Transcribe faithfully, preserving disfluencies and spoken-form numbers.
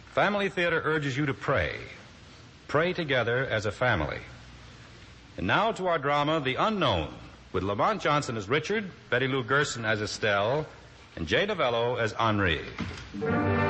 Family Theater urges you to pray. Pray together as a family. And now to our drama, The Unknown, with Lamont Johnson as Richard, Betty Lou Gerson as Estelle, and Jay Novello as Henri.